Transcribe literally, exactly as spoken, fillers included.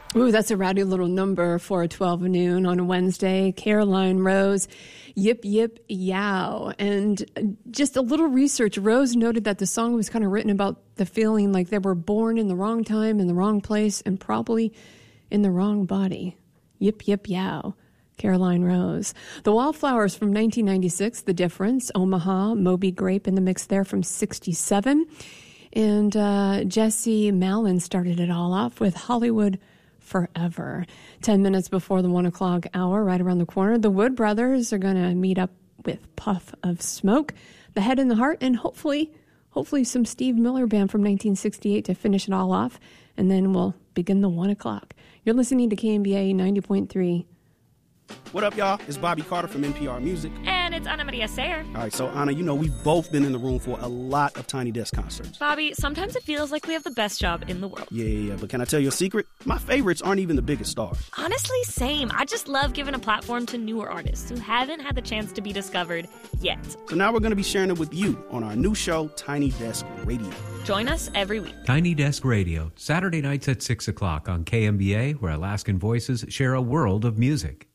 Ooh, that's a rowdy little number for twelve noon on a Wednesday. Caroline Rose, Yip Yip Yow. And just a little research, Rose noted that the song was kind of written about the feeling like they were born in the wrong time, in the wrong place, and probably in the wrong body. Yip Yip Yow. Caroline Rose. The Wallflowers from nineteen ninety-six, The Difference, Omaha, Moby Grape in the mix there from sixty-seven. And uh, Jesse Malin started it all off with Hollywood Forever. Ten minutes before the one o'clock hour, right around the corner, the Wood Brothers are going to meet up with Puff of Smoke, The Head and the Heart, and hopefully, hopefully some Steve Miller Band from nineteen sixty-eight to finish it all off. And then we'll begin the one o'clock. You're listening to K M B A ninety point three. What up, y'all? It's Bobby Carter from N P R Music. And it's Ana Maria Sayer. All right, so Ana, you know, we've both been in the room for a lot of Tiny Desk concerts. Bobby, sometimes it feels like we have the best job in the world. Yeah, yeah, yeah, but can I tell you a secret? My favorites aren't even the biggest stars. Honestly, same. I just love giving a platform to newer artists who haven't had the chance to be discovered yet. So now we're going to be sharing it with you on our new show, Tiny Desk Radio. Join us every week. Tiny Desk Radio, Saturday nights at six o'clock on K M B A, where Alaskan voices share a world of music.